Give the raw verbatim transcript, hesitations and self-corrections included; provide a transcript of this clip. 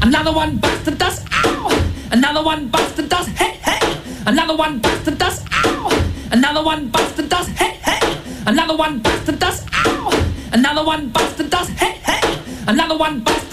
Another one bites the dust. Ow! Another one bites the dust. Hey, hey! Another one bites the dust. Ow! Another one bites the dust. Hey, hey! Another one bites the dust. Ow! Another one bites the dust. Hey, hey! Another one bites